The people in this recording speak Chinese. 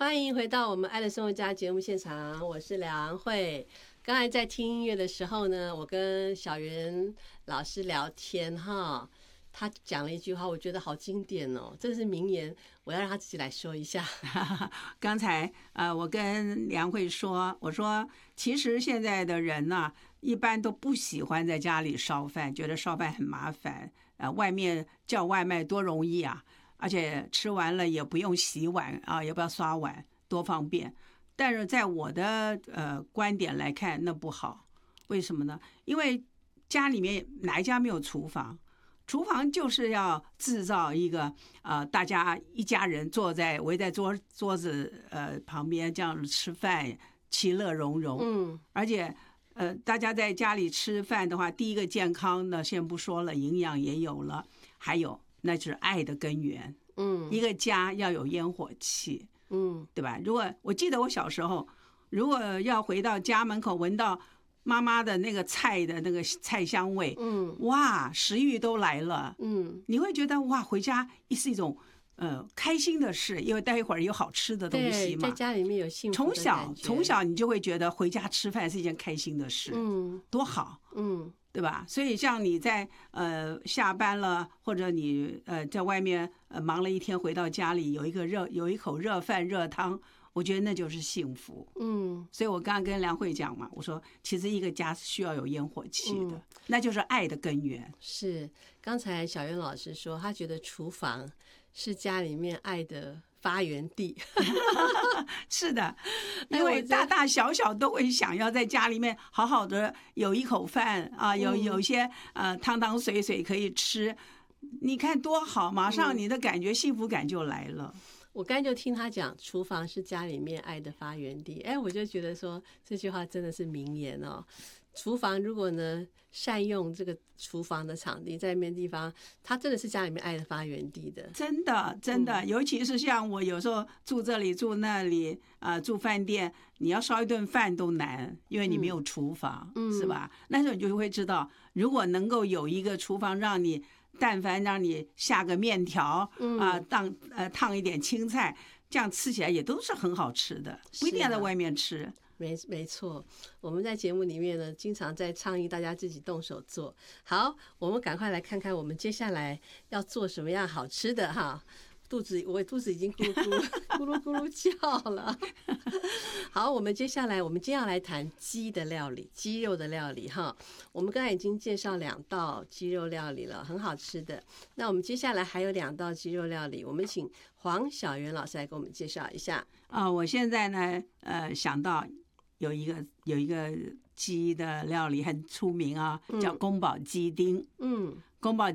欢迎回到我们爱的生活家节目现场，我是梁慧。刚才在听音乐的时候呢，我跟小袁老师聊天哈，他讲了一句话，我觉得好经典哦，这是名言，我要让他自己来说一下。 刚才我跟梁慧说，我说其实现在的人呢，一般都不喜欢在家里烧饭，觉得烧饭很麻烦，外面叫外卖多容易啊，而且吃完了也不用洗碗啊，也不要刷碗，多方便。但是在我的观点来看，那不好。为什么呢？因为家里面哪一家没有厨房？厨房就是要制造一个大家一家人坐在围在桌子旁边这样吃饭，其乐融融。而且大家在家里吃饭的话，第一个健康呢，先不说了，营养也有了，还有那就是爱的根源。一个家要有烟火气。对吧？如果我记得我小时候，如果要回到家门口闻到妈妈的那个菜的那个菜香味，哇，食欲都来了，你会觉得哇，回家是一种开心的事，因为待一会儿有好吃的东西嘛， 在家里面有幸福的感觉。 从小你就会觉得回家吃饭是一件开心的事，多好，对吧？所以像你在下班了，或者你在外面忙了一天，回到家里有一口热饭热汤，我觉得那就是幸福。所以我刚刚跟梁慧讲嘛，我说其实一个家是需要有烟火气的，那就是爱的根源。是， 刚才小袁老师说，他觉得厨房是家里面爱的发源地。 是的，因为大大小小都会想要在家里面好好的有一口饭啊，有一些汤汤水水可以吃，你看多好，马上你的感觉幸福感就来了。 我刚才就听他讲，厨房是家里面爱的发源地，我就觉得说这句话真的是名言哦。厨房如果呢善用这个厨房的场地，在那边地方，它真的是家里面爱的发源地的。 真的真的，尤其是像我有时候住这里住那里住饭店，你要烧一顿饭都难，因为你没有厨房，是吧？那时候你就会知道，如果能够有一个厨房，让你但凡让你下个面条烫一点青菜，这样吃起来也都是很好吃的，不一定要在外面吃。 没错，我们在节目里面呢，经常在倡议大家自己动手做。好，我们赶快来看看我们接下来要做什么样好吃的哈。我肚子已经咕噜咕噜咕噜咕噜叫了。好，我们今天要来谈鸡的料理，鸡肉的料理哈。我们刚才已经介绍2道鸡肉料理了，很好吃的。那我们接下来还有2道鸡肉料理，我们请黄小袁老师来给我们介绍一下。 我现在呢想到有一个鸡的料理很出名啊，叫宫保鸡丁。宫保